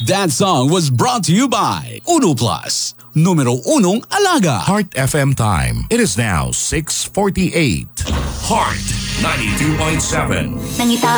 That song was brought to you by Uno Plus, numero unong alaga. Heart FM time. It is now 6:48. Heart 92.7.